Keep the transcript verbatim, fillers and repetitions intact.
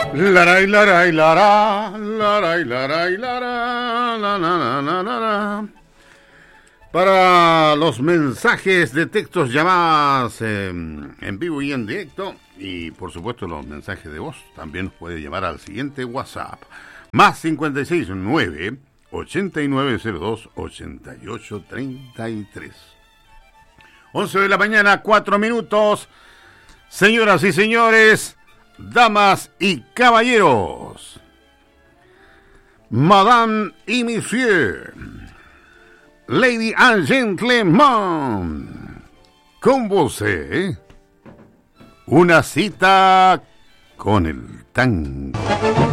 Laray, laray, lara, laray, laray, lara, la, la, la, la, la, la. Para los mensajes de textos, llamadas eh, en vivo y en directo, y por supuesto los mensajes de voz, también puede llamar al siguiente WhatsApp, más cincuenta y seis nueve, ochenta y nueve cero dos, ochenta y ocho treinta y tres. once de la mañana, cuatro minutos. Señoras y señores, damas y caballeros, Madame y Monsieur, Lady and Gentlemen, con vos, ¿eh? Una cita con el tango.